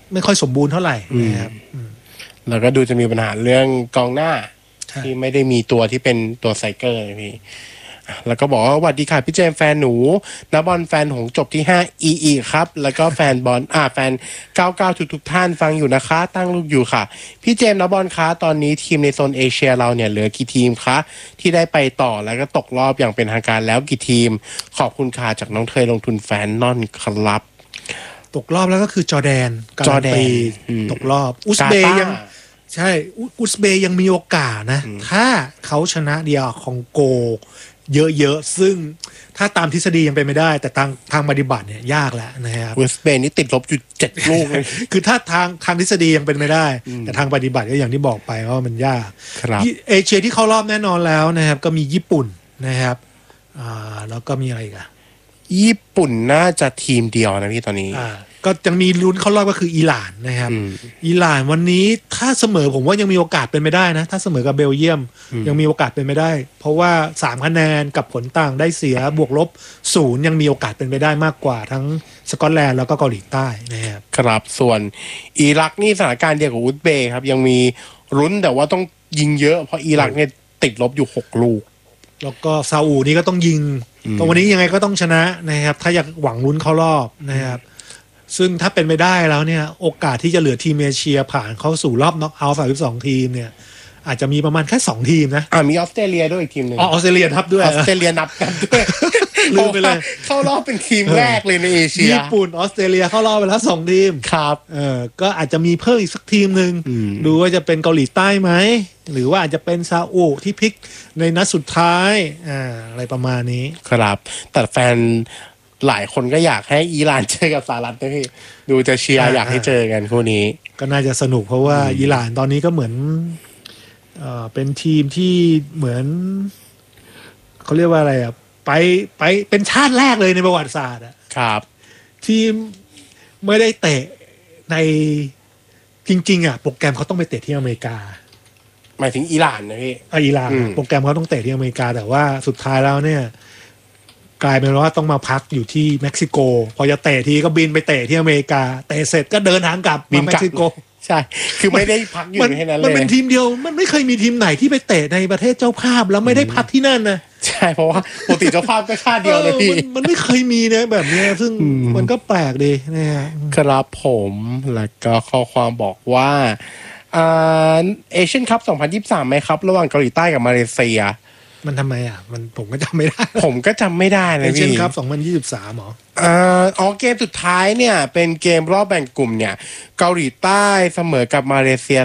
ไม่ค่อยสมบูรณ์เท่าไหร่นะครับแล้วก็ดูจะมีปัญหาเรื่องกองหน้าที่ไม่ได้มีตัวที่เป็นตัวไซเกอร์พี่แล้วก็บอกว่าสวัสดีค่ะพี่เจมแฟนหนูนักบอลแฟนหงจบที่5 EE ครับแล้วก็แฟนบอลแฟน99ทุกท่านฟังอยู่นะคะตั้งลูกอยู่ค่ะพี่เจมนักบอลคะตอนนี้ทีมในโซนเอเชียเราเนี่ยเหลือกี่ทีมคะที่ได้ไปต่อแล้วก็ตกรอบอย่างเป็นทางการแล้วกี่ทีมขอบคุณค่ะจากน้องเทยลงทุนแฟนนอนครับตกรอบแล้วก็คือจอร์แดนตกรอบอุซเบย์ยังใช่อุซเบย์ยังมีโอกาสนะถ้าเขาชนะเดียคองโกเยอะๆซึ่งถ้าตามทฤษฎียังเป็นไม่ได้แต่ทางปฏิบัติเนี่ยยากแล้วนะครับอุซเบย์นี่ติดลบอยู่7 ลูกเลยคือถ้าทางทฤษฎียังเป็นไม่ได้แต่ทางปฏิบัติก็อย่างที่บอกไปว่ามันยากเอเชียที่เข้ารอบแน่นอนแล้วนะครับก็มีญี่ปุ่นนะครับแล้วก็มีอะไรอีกอะญี่ปุ่นน่าจะทีมเดียวนะพี่ตอนนี้ก็ยังมีลุ้นเข้ารอบก็คืออิหร่านนะครับอิหร่านวันนี้ถ้าเสมอผมว่ายังมีโอกาสเป็นไปได้นะถ้าเสมอกับเบลเยียมยังมีโอกาสเป็นไปได้เพราะว่า3คะแนนกับผลต่างได้เสียบวกลบ0ยังมีโอกาสเป็นไปได้มากกว่าทั้งสกอตแลนด์แล้วก็เกาหลีใต้นะครับครับส่วนอิรักนี่สถานการณ์เดียวกับอุซเบย์ครับยังมีลุ้นแต่ว่าต้องยิงเยอะเพราะอิรักเนี่ยติดลบอยู่6 ลูกแล้วก็ซาอุนี่ก็ต้องยิงตรงวันนี้ยังไงก็ต้องชนะนะครับถ้าอยากหวังลุ้นเข้ารอบนะครับซึ่งถ้าเป็นไปได้แล้วเนี่ยโอกาสที่จะเหลือทีมเอเชียผ่านเข้าสู่รอบน็อกเอาท์32 ทีมเนี่ยอาจจะมีประมาณแค่2 ทีมนะมีออสเตรเลียด้วยอีกทีมนึงออสเตรเลียนับด้วยออสเตรเลียนับกันด้วยลืมไปเลยเข้ารอบเป็นทีมแรกเลยในเอเชียญี่ปุ่นออสเตรเลียเข้ารอบไปแล้ว2 ทีมครับก็อาจจะมีเพิ่มอีกสักทีมนึงดูว่าจะเป็นเกาหลีใต้ไหมหรือว่าอาจจะเป็นซาอุที่พลิกในนัดสุดท้ายอะไรประมาณนี้ครับแต่แฟนหลายคนก็อยากให้อิหร่านเจอกับสหรัฐนะพี่ดูจะเชียร์อยากให้เจอกันคู่นี้ก็น่าจะสนุกเพราะว่าอิหร่านตอนนี้ก็เหมือนเป็นทีมที่เหมือนเขาเรียกว่าอะไรไปเป็นชาติแรกเลยในประวัติศาสตร์ครับทีมไม่ได้เตะในจริงๆโปรแกรมเขาต้องไปเตะที่อเมริกาหมายถึงอิหร่านนะพี่อิหร่านโปรแกรมเขาต้องเตะที่อเมริกาแต่ว่าสุดท้ายแล้วเนี่ยกลายเป็นว่าต้องมาพักอยู่ที่เม็กซิโกพอจะเตะทีก็บินไปเตะที่อเมริกาเตะเสร็จก็เดินทางกลับมาเม็กซิโกใช่คือไม่ได้พักอยู่แค่นั้นเลยมันเป็นทีมเดียวมันไม่เคยมีทีมไหนที่ไปเตะในประเทศเจ้าภาพแล้วไม่ได้พักที่นั่นนะใช่เพราะว่าปกติเจ้าภาพก็ชาติเดียวเลยพี่มันไม่เคยมีนะแบบนี้ซึ่งมันก็แปลกดีนะฮะครับผมแล้วก็ข้อความบอกว่าเอเชียนคัพ2023ไหมครับระหว่างเกาหลีใต้กับมาเลเซียมันทำไมผมก็จำไม่ได้ผมก็จำไม่ได้เลยพี่เอเชียนคัพ2023หรอเกมสุดท้ายเนี่ยเป็นเกมรอบแบ่งกลุ่มเนี่ยเกาหลีใต้เสมอกับมาเลเซีย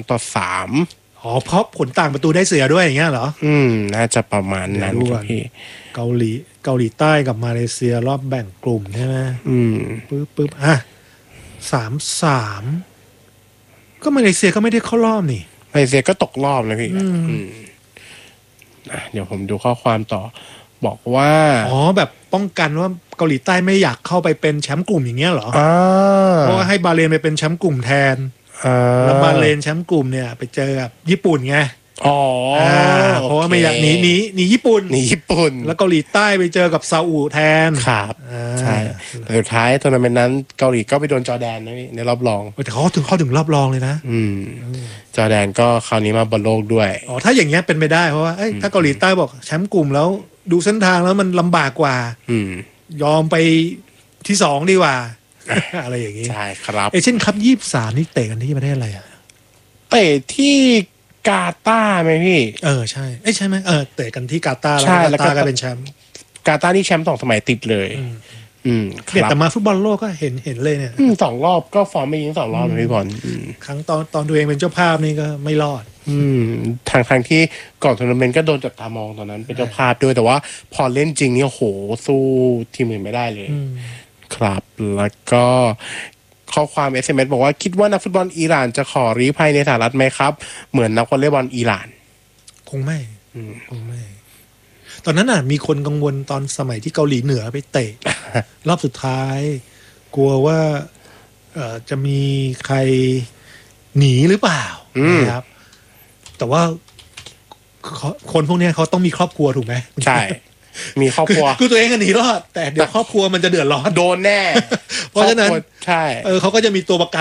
3-3 เพราะผลต่างประตูได้เสียด้วยอย่างเงี้ยเหรอน่าจะประมาณนั้นครับพี่เกาหลีใต้กับมาเลเซียรอบแบ่งกลุ่มใช่ไหมปึ๊บ3-3ก็มาเลเซียก็ไม่ได้เข้ารอบนี่มาเลเซียก็ตกรอบเลยพี่เดี๋ยวผมดูข้อความต่อบอกว่าแบบป้องกันว่าเกาหลีใต้ไม่อยากเข้าไปเป็นแชมป์กลุ่มอย่างเงี้ยเหรอเพราะว่าให้บาห์เรนไปเป็นแชมป์กลุ่มแทนแล้วบาห์เรนแชมป์กลุ่มเนี่ยไปเจอกับญี่ปุ่นไงเพราะว่าไม่อยากหนีญี่ปุ่นแล้วเกาหลีใต้ไปเจอกับซาอุแทนครับใช่สุดท้ายทัวร์นาเมนต์นั้นเกาหลีก็ไปโดนจอร์แดนนะในรอบรองแต่เขาถึงรอบรองเลยนะจอร์แดนก็คราวนี้มาบอลโลกด้วยถ้าอย่างเงี้ยเป็นไปได้เพราะว่าถ้าเกาหลีใต้บอกแชมป์กลุ่มแล้วดูเส้นทางแล้วมันลำบากกว่ายอมไปที่2ดีกว่าอะไรอย่างงี้ใช่ครับเช่นครับ23นี่เตะกันที่ประเทศอะไรเตะที่กาตาร์ไหมพี่ใช่ใช่ไหมเตะกันที่กาตาร์แล้วกาตาร์ก็เป็นแชมป์กาตาร์นี่แชมป์2 สมัยติดเลยแต่มาฟุตบอลโลกก็เห็นเลยเนี่ย 2 รอบก็ฟอร์มไม่ยิง2 รอบนะพี่บอลครั้งตอนตัวเองเป็นเจ้าภาพนี่ก็ไม่รอดทางที่ก่อนทัวร์นาเมนต์ก็โดนจับตามองตอนนั้นเป็นเจ้าภาพด้วยแต่ว่าพอเล่นจริงนี่โหสู้ทีมอื่นไม่ได้เลยครับแล้วก็ข้อความ SMS บอกว่าคิดว่านักฟุตบอลอิหร่านจะขอลี้ภัยในสหรัฐไหมครับเหมือนนักวอลเลย์บอลอิหร่านคงไม่ตอนนั้นมีคนกังวลตอนสมัยที่เกาหลีเหนือไปเตะ รอบสุดท้ายกลัวว่าจะมีใครหนีหรือเปล่านะครับแต่ว่าคนพวกนี้เขาต้องมีครอบครัวถูกไหมใช่มีครอบครัวคือตัวเองก็หนีรอดแต่เดี๋ยวครอบครัวมันจะเดือดร้อนโดนแน่เพราะฉะนั้นใช่เขาก็จะมีตัวประกัน